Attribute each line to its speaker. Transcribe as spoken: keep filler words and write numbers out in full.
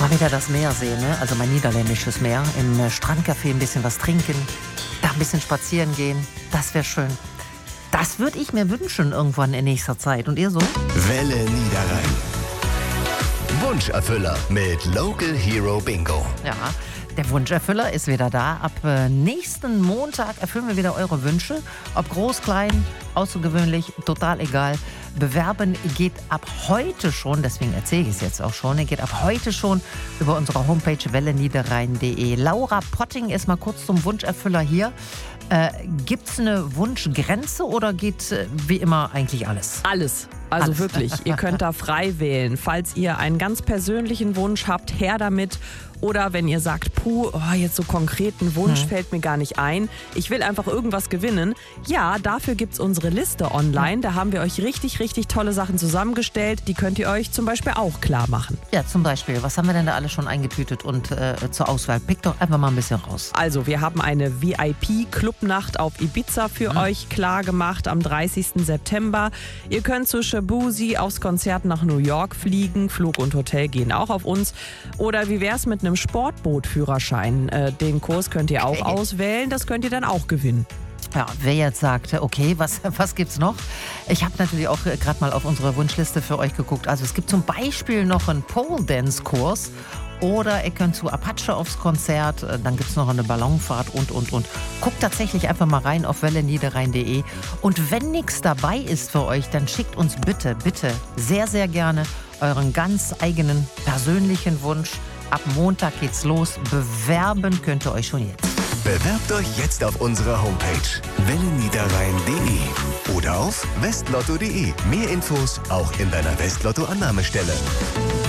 Speaker 1: Mal wieder das Meer sehen, ne? Also mein niederländisches Meer. Im äh, Strandcafé ein bisschen was trinken, da ein bisschen spazieren gehen. Das wäre schön. Das würde ich mir wünschen irgendwann in nächster Zeit. Und ihr so?
Speaker 2: Welle Niederrhein. Wunscherfüller mit Local Hero Bingo.
Speaker 1: Ja, der Wunscherfüller ist wieder da. Ab äh, nächsten Montag erfüllen wir wieder eure Wünsche. Ob groß, klein, außergewöhnlich, total egal. Bewerben geht ab heute schon, deswegen erzähle ich es jetzt auch schon, geht ab heute schon über unsere Homepage welle niederrhein punkt de. Laura Potting ist mal kurz zum Wunscherfüller hier. Äh, Gibt es eine Wunschgrenze oder geht äh, wie immer eigentlich alles?
Speaker 3: Alles. Also
Speaker 1: Alles.
Speaker 3: wirklich, ihr könnt da frei wählen. Falls ihr einen ganz persönlichen Wunsch habt, her damit. Oder wenn ihr sagt, puh, oh, jetzt so konkreten Wunsch
Speaker 1: hm.
Speaker 3: fällt mir gar nicht ein. Ich will einfach irgendwas gewinnen. Ja, dafür gibt's unsere Liste online. Da haben wir euch richtig, richtig tolle Sachen zusammengestellt. Die könnt ihr euch zum Beispiel auch klar machen.
Speaker 1: Ja, zum Beispiel. Was haben wir denn da alles schon eingetütet und äh, zur Auswahl? Pick doch einfach mal ein bisschen raus.
Speaker 3: Also, wir haben eine V I P-Clubnacht auf Ibiza für
Speaker 1: Mhm.
Speaker 3: euch klar gemacht am dreißigsten September. Ihr könnt zu Shabuzi aufs Konzert nach New York fliegen. Flug und Hotel gehen auch auf uns. Oder wie wär's mit einem Sportbootführerschein? Äh, den Kurs könnt ihr auch
Speaker 1: Okay.
Speaker 3: auswählen. Das könnt ihr dann auch gewinnen.
Speaker 1: Ja, wer jetzt sagt, okay, was, was gibt's noch? Ich habe natürlich auch äh, gerade mal auf unsere Wunschliste für euch geguckt. Also es gibt zum Beispiel noch einen Pole-Dance-Kurs. Oder ihr könnt zu Apache aufs Konzert, äh, dann gibt es noch eine Ballonfahrt und, und, und. Guckt tatsächlich einfach mal rein auf welle niederrhein punkt de. Und wenn nichts dabei ist für euch, dann schickt uns bitte, bitte sehr, sehr gerne euren ganz eigenen persönlichen Wunsch. Ab Montag geht's los. Bewerben könnt ihr euch schon jetzt.
Speaker 2: Bewerbt euch jetzt auf unserer Homepage welle niederrhein punkt de oder auf westlotto punkt de. Mehr Infos auch in deiner Westlotto-Annahmestelle.